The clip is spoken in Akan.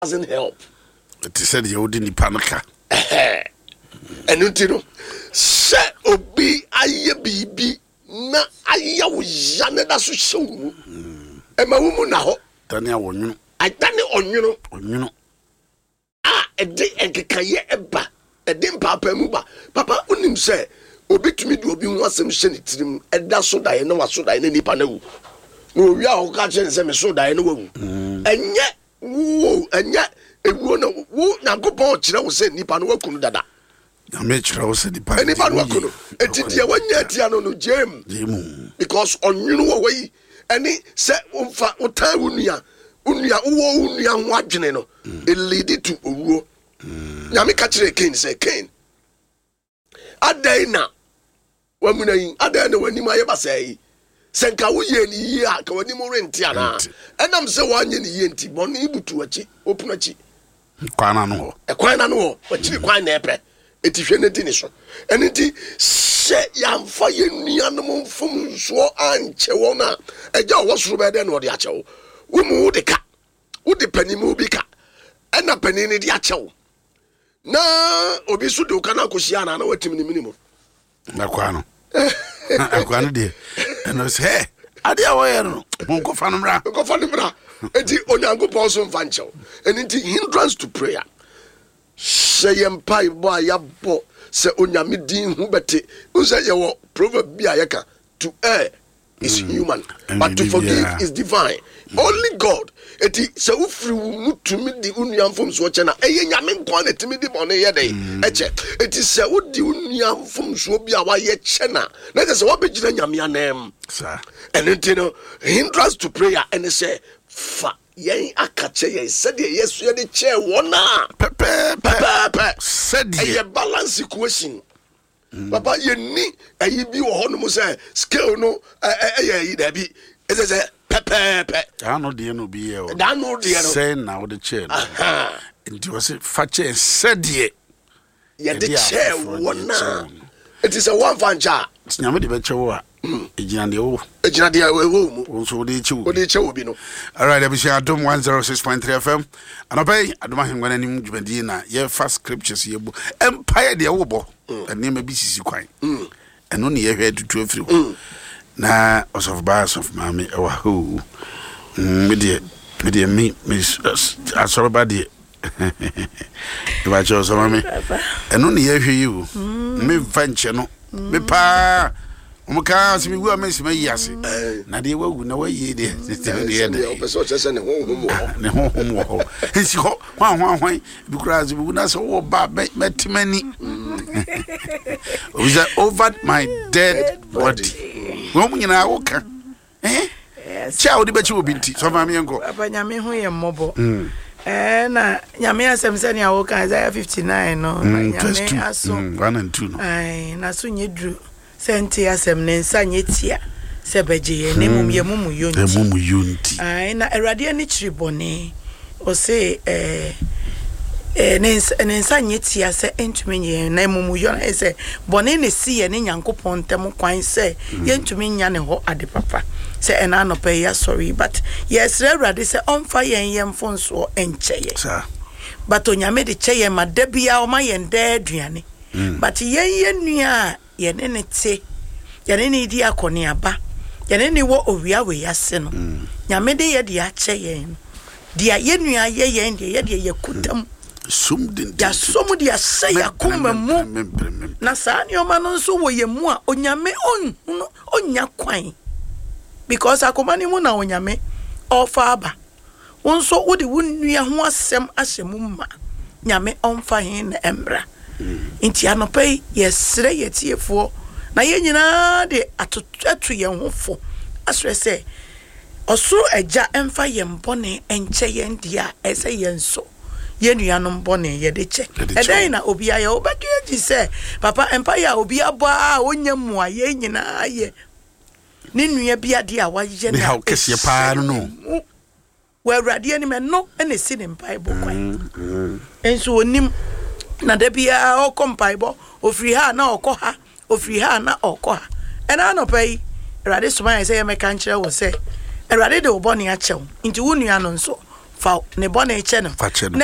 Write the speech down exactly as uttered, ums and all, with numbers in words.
doesn't help. It said you didn't panica. And you know, say obi aye bibi na aye wo jane da so show. E ma wo mu na ho. Daniel wonyu. I dani onyu. Onyu. Ah, e de ekekaye eba. E de papa mu ba. Papa unim say obi tumi do obi hu asem hye ne tirim. E da so da ye na waso da ye na nipa na wu. No wi a ho ka che se me so da ye na wu. Enye wo enye ewu na wo Nyankopon kire wo se nipa no wakunu dada. Na me kire wo se nipa. Nipa no wakunu. Etiti e wanya tia no no jem. Jemu. Because onwunu wo wi eni se umfa uta unua. Unua wo unua ho adwene no. It lead to owuo. Nyame ka kire Cain say Cain. Adai na wamuna yin adai na wani ma ye ba sai. Senka wo ye ni yi a ka wani mo renti ana. Enam se wanye ni ye nti boni ibutu achi opuna achi. Kwana no ho. E kwana no ho. Wachiri kwan na epre. Eti hwe ne di ni so. Eni ti se yamfa ye nuanom mfom so anche wona. Eja wo soro be de na odi ache wo. Wo mu wo de ka. Wo de panimu bi ka. Ena panini di ache wo. Na obi su de kana kosia na na watimi ni minimum. Na kwano. Akwano de. And I say, hey, ade awoye no. Monko fa no mra. Monko fa no mra. Enti Onyankopon so mfa nchew. And enti hindrance to prayer. Say yempa ibo ayabo se onyame din hu bete. U say ye wo proverb bi ayeka to err is mm. human, and but to forgive yeah. is divine. Mm. Only God. Eti se ufri mu tumi di unuamfom so che na eye nyame nkwa na timi di bone ye dey eche eti se udi unuamfom so bi a wa ye che na na se wo begina nyame anem sir and enti no hindrance to prayer and say fa yen akache ye said yesu ye de che wona pepe pepe said ye balance equation. Papa ye ni ayi bi wo hono mo say scale no eh eh yi da bi e say pepe I know the no be here. Da no de no say now the chair. Aha. It was fache said ye. Ye the chair wona. It is a one fan cha. Nyame de be chewo a. Ejina de wo. Ejina de wo mu. Wonso de chewo. Wo de chewo bi no. All right, Abisha Adom one oh six point three F M. And obey Adoma hengwana nim dwumadi na ye fast scriptures ye bu. Empire de wo bo. Ene ma bi sisi kwan. Eno ne ye hwe tutu afiri ho. Na of bars of mami ewa ho me de me de me asorba de e ba cho so mami eno ne ye hwe yi o me fanche no me pa o ka se mi wu amesi ma yi ase na de wagu na wayi de de de o peso che se ne ho ho mo ne ho ho mo ho ensi ho hwan hwan hwan bi kura ze bi na so wo ba metimani over my dead body. Woman nyina woka eh cha odi be chi obi nti so ma me enko papa nyame ho ye mmobo eh na nyame asem se ne awoka Isaiah fifty-nine no nyame aso one and two no ai na so nyedru senti asem ne nsa nyetia se beje ye ne mum ye mum yonti e mum yonti ai na erade ani chiribone o se eh eh ne nsa nyetia se entumi nye na mum yo na se bone ne si ye ne Nyankopon tem kwan se ye ntumi nya ne ho ade papa se ena no pe ya sorry but yes erade se onfa yen yem fonso encheye sir but onyame de cheye ma dabia o ma yen da aduane but yen yen nua ye ne ne te ye ne ne di akone aba ye ne ne wo owia we yase no nyame de ye de a cheye dia ye nua ye yen de ye de ye kutam sum din ya somu dia say akoma mu na saa ne o ma no so wo ye mu a onyame on onya kwan because akoma ni mu na onyame ofa aba wonso wo de wonnua ho asem ahyemu ma nyame onfa hin na emra nti anopai yesre yetiefo na ye nyina de atotu ye hofo asre se osoro eja emfa ye mbone enche ye ndia ese ye nso ye nuanom bone ye de che edan na obi aye obedu agi se papa empire obi abo a onya mu a ye nyina ye ni nua bia de a wa ye na o kese pa no we awrade ani me no ene si ne mpaibo kwan enso onim na da bia o kompaibo ofiri ha na okọ ha ofiri ha na okọ ha ena no pai awrade soma ye se ye meka nkyere wo se awrade de obone a chew nti wo nua no nso fa ne bɔne kyɛ no Fa kyɛ no.